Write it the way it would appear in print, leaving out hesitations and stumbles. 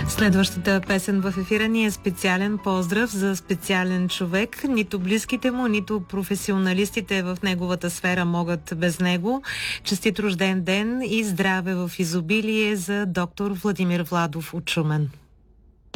Следващата песен в ефира ни е специален поздрав за специален човек. Нито близките му, нито професионалистите в неговата сфера могат без него. Честит рожден ден и здраве в изобилие за доктор Владимир Владов от Шумен.